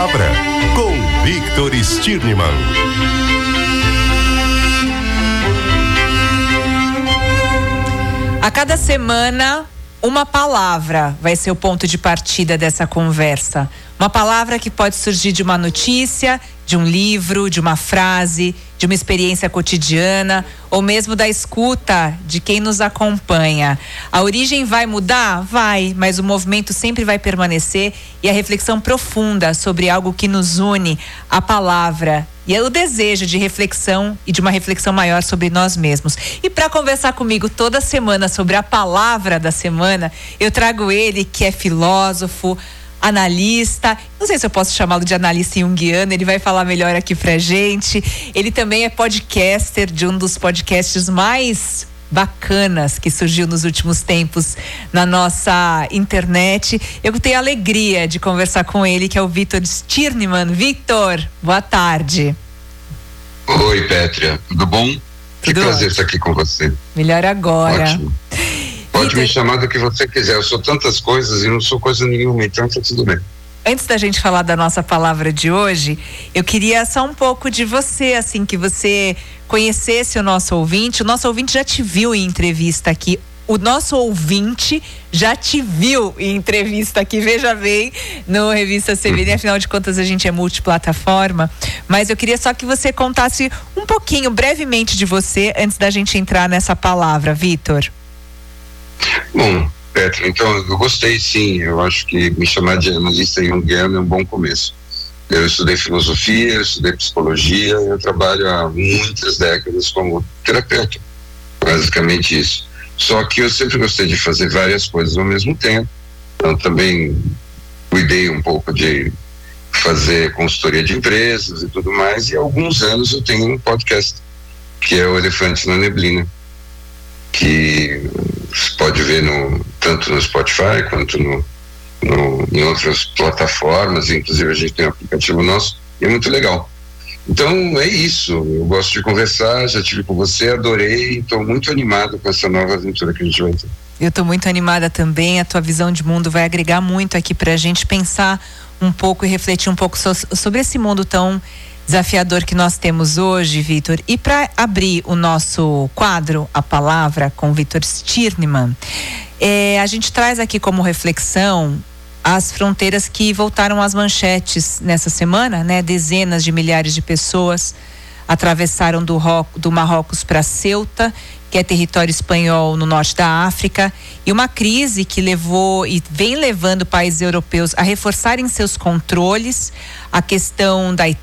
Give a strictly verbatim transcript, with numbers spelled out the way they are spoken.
palavra com Victor Stirnemann. A cada semana, uma palavra vai ser o ponto de partida dessa conversa. Uma palavra que pode surgir de uma notícia, de um livro, de uma frase, de uma experiência cotidiana ou mesmo da escuta de quem nos acompanha. A origem vai mudar? Vai, mas o movimento sempre vai permanecer e a reflexão profunda sobre algo que nos une, a palavra, e é o desejo de reflexão e de uma reflexão maior sobre nós mesmos. E para conversar comigo toda semana sobre a palavra da semana, eu trago ele que é filósofo, analista, não sei se eu posso chamá-lo de analista junguiano, ele vai falar melhor aqui pra gente. Ele também é podcaster de um dos podcasts mais bacanas que surgiu nos últimos tempos na nossa internet. Eu tenho a alegria de conversar com ele, que é o Victor Stirnemann. Victor, boa tarde. Oi, Pétria, tudo bom? Tudo que prazer ótimo. Estar aqui com você. Melhor agora. Ótimo. Pode Victor, me chamar do que você quiser, eu sou tantas coisas e não sou coisa nenhuma, então tá tudo bem. Antes da gente falar da nossa palavra de hoje, eu queria só um pouco de você, assim, que você conhecesse o nosso ouvinte. O nosso ouvinte já te viu em entrevista aqui. O nosso ouvinte já te viu em entrevista aqui, veja bem, no Revista C B N, afinal de contas a gente é multiplataforma, mas eu queria só que você contasse um pouquinho, brevemente, de você, antes da gente entrar nessa palavra, Victor. Bom, Petra, então eu gostei sim, eu acho que me chamar de analista junguiano é um bom começo. Eu estudei filosofia, eu estudei psicologia, eu trabalho há muitas décadas como terapeuta, basicamente isso. Só que eu sempre gostei de fazer várias coisas ao mesmo tempo, então também cuidei um pouco de fazer consultoria de empresas e tudo mais, e há alguns anos eu tenho um podcast, que é o Elefante na Neblina, que você pode ver no, tanto no Spotify quanto no, no, em outras plataformas, inclusive a gente tem um aplicativo nosso, e é muito legal. Então é isso, eu gosto de conversar, já estive com você, adorei, estou muito animado com essa nova aventura que a gente vai ter. Eu estou muito animada também, a tua visão de mundo vai agregar muito aqui para a gente pensar um pouco e refletir um pouco so, sobre esse mundo tão desafiador que nós temos hoje, Victor. E para abrir o nosso quadro, a palavra com Victor Stirnemann, é, a gente traz aqui como reflexão as fronteiras que voltaram às manchetes nessa semana, né? Dezenas de milhares de pessoas atravessaram do, Ro- do Marrocos para Ceuta, que é território espanhol no norte da África, e uma crise que levou e vem levando países europeus a reforçarem seus controles, a questão da